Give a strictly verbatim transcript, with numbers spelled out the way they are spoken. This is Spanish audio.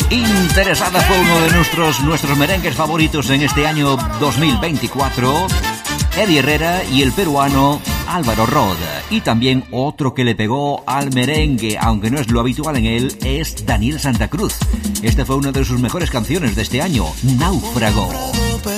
Interesada fue uno de nuestros, nuestros merengues favoritos en este año dos mil veinticuatro, Eddie Herrera y el peruano Álvaro Rod. Y también otro que le pegó al merengue, aunque no es lo habitual en él, es Daniel Santa Cruz. Este fue una de sus mejores canciones de este año, Náufrago.